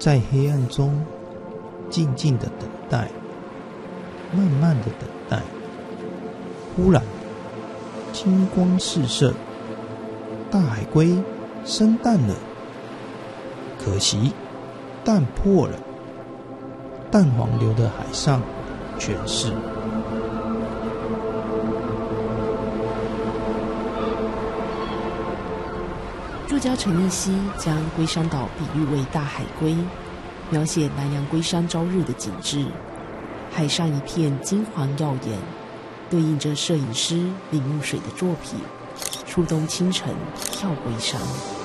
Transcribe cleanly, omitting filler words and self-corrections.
在黑暗中静静的等待，慢慢的等待。忽然金光四射，大海龟生蛋了。可惜蛋破了，蛋黄流的海上全是。 作家陈奕希将龟山岛比喻为大海龟，描写南洋龟山朝日的景致，海上一片金黄耀眼，对应着摄影师李木水的作品《初冬清晨跳龟山》。